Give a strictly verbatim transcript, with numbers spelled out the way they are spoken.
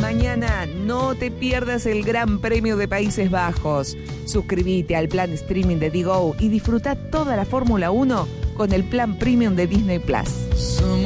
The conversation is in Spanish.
Mañana no te pierdas el Gran Premio de Países Bajos. Suscríbete al plan streaming de Digo y disfruta toda la Fórmula uno con el plan premium de Disney Plus.